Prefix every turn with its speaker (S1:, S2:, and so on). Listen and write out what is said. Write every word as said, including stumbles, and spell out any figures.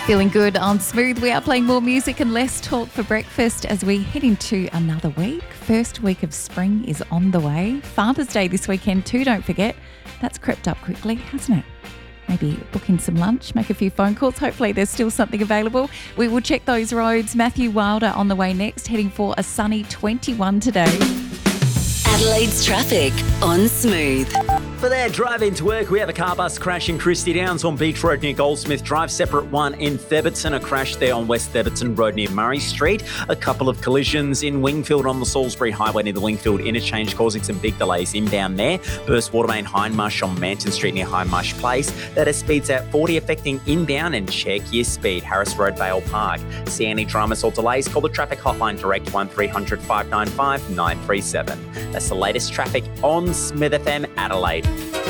S1: Feeling good on Smooth. We are playing more music and less talk for breakfast as we head into another week. First week of spring is on the way. Father's Day this weekend too, don't forget. That's crept up quickly, hasn't it? Maybe book in some lunch, make a few phone calls. Hopefully there's still something available. We will check those roads. Matthew Wilder on the way next, heading for a sunny twenty-one today.
S2: Adelaide's traffic on Smooth.
S3: For their drive into work, we have a car bus crash in Christie Downs on Beach Road near Goldsmith Drive. Separate one in Theberton, a crash there on West Theberton Road near Murray Street. A couple of collisions in Wingfield on the Salisbury Highway near the Wingfield interchange, causing some big delays inbound there. Burst water main Hindmarsh on Manton Street near Hindmarsh Place. That is speeds at forty affecting inbound, and check your speed. Harris Road, Vale Park. See any dramas or delays? Call the traffic hotline direct one three hundred five nine five nine three seven. That's the latest traffic on Smith F M Adelaide.